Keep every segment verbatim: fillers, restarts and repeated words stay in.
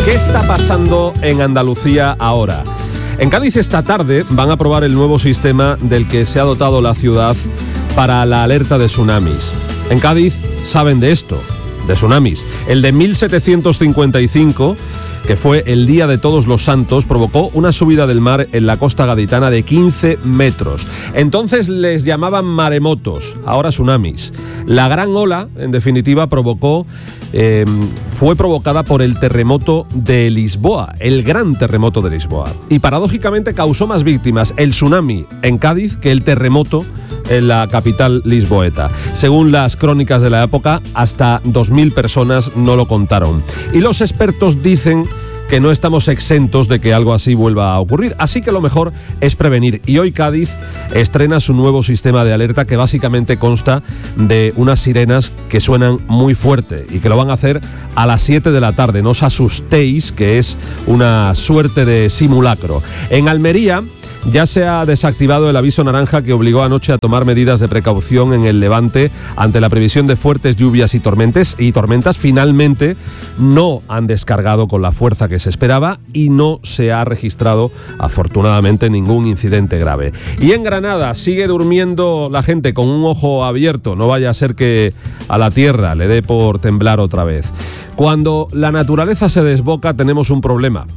¿Qué está pasando en Andalucía ahora? En Cádiz esta tarde van a aprobar el nuevo sistema del que se ha dotado la ciudad para la alerta de tsunamis. En Cádiz saben de esto, de tsunamis. El de mil setecientos cincuenta y cinco, que fue el Día de Todos los Santos, provocó una subida del mar en la costa gaditana de quince metros. Entonces les llamaban maremotos, ahora tsunamis. La gran ola, en definitiva, provocó, eh, fue provocada por el terremoto de Lisboa, el gran terremoto de Lisboa. Y paradójicamente causó más víctimas el tsunami en Cádiz que el terremoto en la capital lisboeta. Según las crónicas de la época, hasta dos mil personas no lo contaron. Y los expertos dicen que no estamos exentos de que algo así vuelva a ocurrir, así que lo mejor es prevenir. Y hoy Cádiz estrena su nuevo sistema de alerta, que básicamente consta de unas sirenas que suenan muy fuerte y que lo van a hacer a las siete de la tarde. No os asustéis, que es una suerte de simulacro. En Almería ya se ha desactivado el aviso naranja que obligó anoche a tomar medidas de precaución en el Levante ante la previsión de fuertes lluvias y tormentas. Y tormentas finalmente no han descargado con la fuerza que se esperaba y no se ha registrado, afortunadamente, ningún incidente grave. Y en Granada sigue durmiendo la gente con un ojo abierto. No vaya a ser que a la tierra le dé por temblar otra vez. Cuando la naturaleza se desboca tenemos un problema,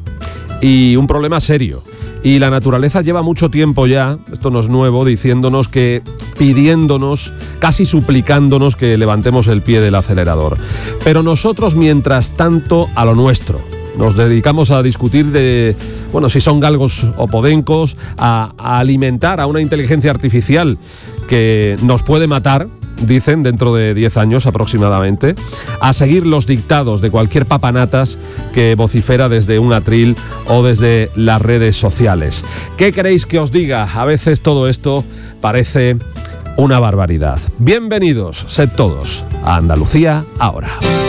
y un problema serio. Y la naturaleza lleva mucho tiempo ya, esto no es nuevo, diciéndonos que, pidiéndonos, casi suplicándonos que levantemos el pie del acelerador. Pero nosotros, mientras tanto, a lo nuestro. Nos dedicamos a discutir de, bueno, si son galgos o podencos, a, a alimentar a una inteligencia artificial que nos puede matar, dicen, dentro de diez años aproximadamente, a seguir los dictados de cualquier papanatas que vocifera desde un atril o desde las redes sociales. ¿Qué queréis que os diga? A veces todo esto parece una barbaridad. Bienvenidos, sed todos, a Andalucía ahora.